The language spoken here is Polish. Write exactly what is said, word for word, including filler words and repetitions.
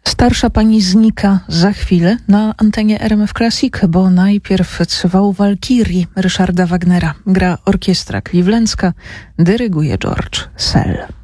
Starsza pani znika za chwilę na antenie R M F Classic, bo najpierw trwał Walkirii Ryszarda Wagnera. Gra orkiestra Clevelandzka, dyryguje George Szell.